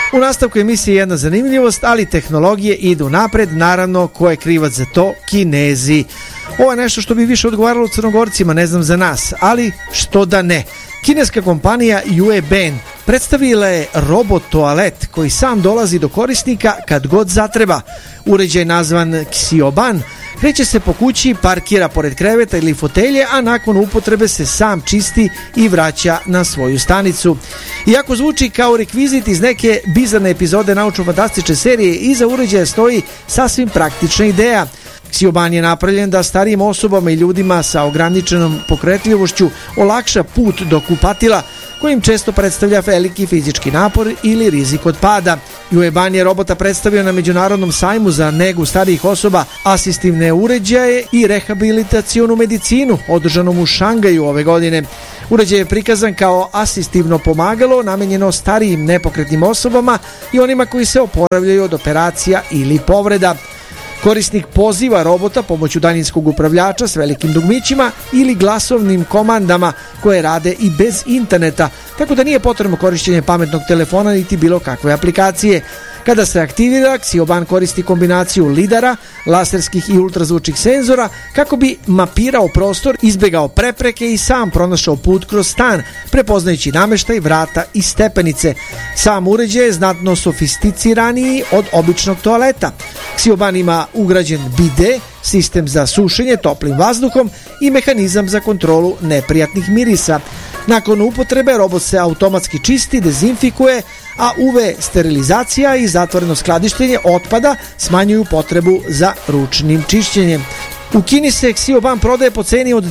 U nastavku emisije jedna zanimljivost, ali tehnologije idu napred, naravno ko je krivac za to? Kinezi. Ovo je nešto što bi više odgovaralo Crnogorcima, ne znam za nas, ali što da ne. Kineska kompanija Yueben predstavila je robot toalet koji sam dolazi do korisnika kad god zatreba. Uređaj nazvan Xiaoban kreće se po kući, parkira pored kreveta ili fotelje, a nakon upotrebe se sam čisti i vraća na svoju stanicu. Iako zvuči kao rekvizit iz neke bizarne epizode naučno-fantastične serije, iza uređaja stoji sasvim praktična ideja. Xiaoban je napravljen da starijim osobama i ljudima sa ograničenom pokretljivošću olakša put do kupatila, kojim često predstavlja veliki fizički napor ili rizik od pada. Yueben je robota predstavio na Međunarodnom sajmu za negu starijih osoba, asistivne uređaje i rehabilitacionu medicinu, održanom u Šangaju ove godine. Uređaj je prikazan kao asistivno pomagalo namenjeno starijim nepokretnim osobama i onima koji se oporavljaju od operacija ili povreda. Korisnik poziva robota pomoću daljinskog upravljača s velikim dugmićima ili glasovnim komandama koje rade i bez interneta, tako da nije potrebno korišćenje pametnog telefona niti bilo kakve aplikacije. Kada se aktivira, Xiaoban koristi kombinaciju lidara, laserskih i ultrazvučnih senzora kako bi mapirao prostor, izbjegao prepreke i sam pronašao put kroz stan, prepoznajući namještaj, vrata i stepenice. Sam uređaj je znatno sofisticiraniji od običnog toaleta. Xiaoban ima ugrađen bide, sistem za sušenje toplim vazduhom i mehanizam za kontrolu neprijatnih mirisa. Nakon upotrebe robot se automatski čisti, dezinfikuje, a UV sterilizacija i zatvoreno skladištenje otpada smanjuju potrebu za ručnim čišćenjem. U Kini se Xiaoban prodaje po ceni od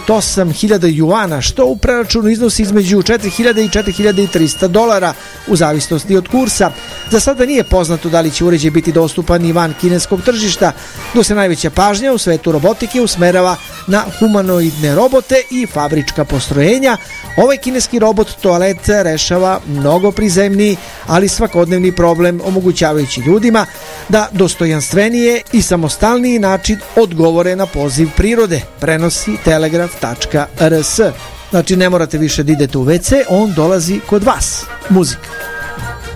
28.000 juana, što u preračunu iznosi između 4.000 i 4.300 dolara, u zavisnosti od kursa. Za sada nije poznato da li će uređaj biti dostupan i van kineskog tržišta, dok se najveća pažnja u svetu robotike usmerava na humanoidne robote i fabrička postrojenja. Ovaj kineski robot toalet rešava mnogo prizemniji, ali svakodnevni problem, omogućavajući ljudima da dostojanstvenije i samostalniji način odgovore na poziv prirode, prenosi telegraf.rs. Znači ne morate više da idete u WC, on dolazi kod vas. Muzika.